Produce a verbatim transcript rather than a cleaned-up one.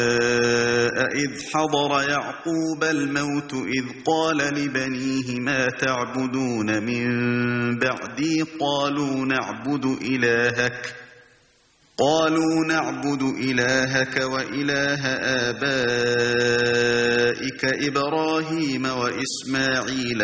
إذ حضر يعقوب الموت إذ قال لبنيه ما تعبدون من بعدي قالوا نعبد إلهك قالوا نعبد إلهك وإله آبائك إبراهيم وإسماعيل